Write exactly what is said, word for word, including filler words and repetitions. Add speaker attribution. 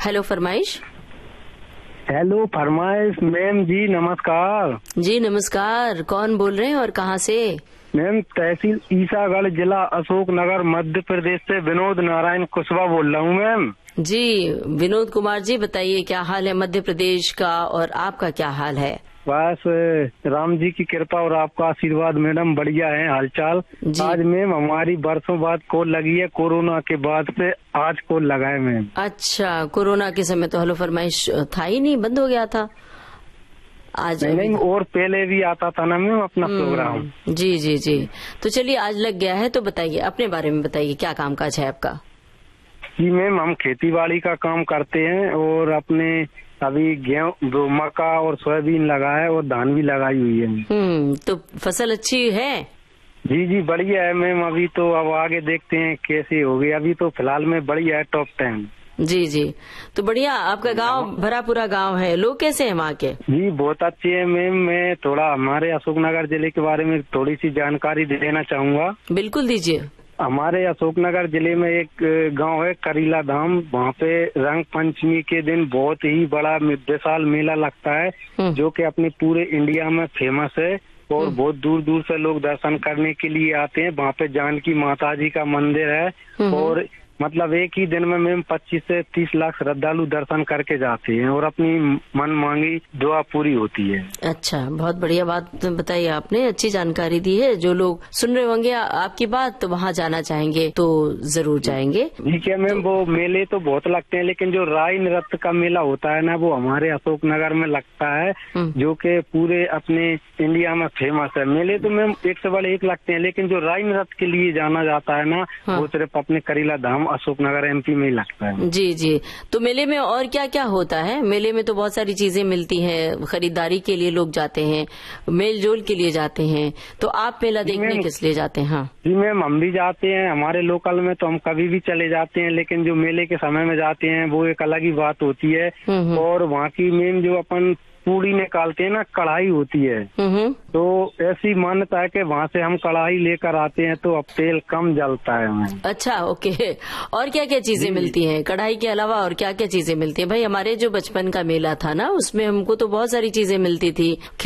Speaker 1: Hello फरमाइश।
Speaker 2: Hello फरमाइश ma'am जी, नमस्कार।
Speaker 1: जी नमस्कार, कौन बोल रहे हैं और कहाँ से?
Speaker 2: मैम तहसील ईसागढ़, जिला अशोकनगर, मध्य प्रदेश से विनोद नारायण कुशवाहा बोल रहा हूँ मैम।
Speaker 1: जी विनोद कुमार जी, बताइए क्या हाल है मध्य प्रदेश का और आपका क्या हाल है?
Speaker 2: बस राम जी की कृपा और आपका आशीर्वाद मैडम, बढ़िया है हालचाल। आज मैम हमारी बरसों बाद कॉल लगी है, कोरोना के बाद से आज कॉल लगा है मैम।
Speaker 1: अच्छा, कोरोना के समय तो हेलो फरमाइश था ही नहीं, बंद हो गया था। आज
Speaker 2: नहीं नहीं, और पहले भी आता था ना मैम अपना प्रोग्राम।
Speaker 1: जी जी जी, तो चलिए आज लग गया है, तो बताइए अपने बारे में, बताइए क्या कामकाज है आपका?
Speaker 2: जी मैम, हम खेती बाड़ी का काम करते हैं और अपने अभी गेहूँ, मक्का और सोयाबीन लगा है और धान भी लगाई हुई है।
Speaker 1: हम्म, तो फसल अच्छी है?
Speaker 2: जी जी बढ़िया है मैम। अभी तो अब आगे देखते हैं कैसे होगी, अभी तो फिलहाल में बढ़िया है, टॉप टेन।
Speaker 1: जी जी, तो बढ़िया। आपका गांव भरा पूरा गांव है, लोग कैसे हैं वहाँ के?
Speaker 2: जी बहुत अच्छे हैं मैम। मैं थोड़ा हमारे अशोकनगर जिले के बारे में थोड़ी सी जानकारी देना चाहूँगा।
Speaker 1: बिल्कुल दीजिए।
Speaker 2: हमारे अशोकनगर जिले में एक गांव है करीला धाम, वहाँ पे रंग पंचमी के दिन बहुत ही बड़ा विशाल मेला लगता है, जो कि अपने पूरे इंडिया में फेमस है और बहुत दूर दूर से लोग दर्शन करने के लिए आते हैं। वहाँ पे जानकी माता जी का मंदिर है और मतलब एक ही दिन में मैम पच्चीस से तीस लाख श्रद्धालु दर्शन करके जाते हैं और अपनी मन मांगी दुआ पूरी होती है।
Speaker 1: अच्छा, बहुत बढ़िया बात बताई आपने, अच्छी जानकारी दी है। जो लोग सुन रहे होंगे आपकी बात तो वहाँ जाना चाहेंगे तो जरूर जाएंगे।
Speaker 2: ठीक है मैम। वो मेले तो बहुत लगते हैं, लेकिन जो राई नृत्य का मेला होता है ना, वो हमारे अशोकनगर में लगता है, जो कि पूरे अपने इंडिया में फेमस है। मेले तो मैम एक से बड़े एक लगते हैं, लेकिन जो राई नृत्य के लिए जाना जाता है ना, वो सिर्फ अपने करीला धाम अशोकनगर एमपी में ही लगता है।
Speaker 1: जी जी, तो मेले में और क्या क्या होता है? मेले में तो बहुत सारी चीजें मिलती हैं, खरीदारी के लिए लोग जाते हैं, मेल जोल के लिए जाते हैं, तो आप मेला देखने किस लिए जाते हैं? हाँ
Speaker 2: जी मैम, हम भी जाते हैं। हमारे लोकल में तो हम कभी भी चले जाते हैं, लेकिन जो मेले के समय में जाते हैं वो एक अलग ही बात होती है। और वहाँ की मैम जो अपन पूड़ी निकालते हैं ना, कढ़ाई होती है, तो ऐसी मान्यता है कि वहाँ से हम कढ़ाई लेकर आते हैं तो अब तेल कम जलता है हमें।
Speaker 1: अच्छा ओके। और क्या क्या चीजें मिलती हैं कढ़ाई के अलावा? और क्या क्या चीजें मिलती हैं भाई? हमारे जो बचपन का मेला था ना, उसमें हमको तो बहुत सारी चीजें मिलती थी।